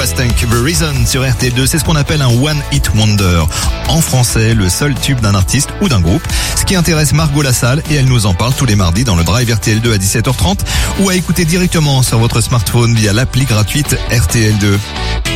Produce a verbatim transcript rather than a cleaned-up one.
Tank, The Reason sur R T L deux, c'est ce qu'on appelle un One Hit Wonder. En français, le seul tube d'un artiste ou d'un groupe. Ce qui intéresse Margot Lassalle et elle nous en parle tous les mardis dans le Drive R T L deux à dix-sept heures trente ou à écouter directement sur votre smartphone via l'appli gratuite R T L deux.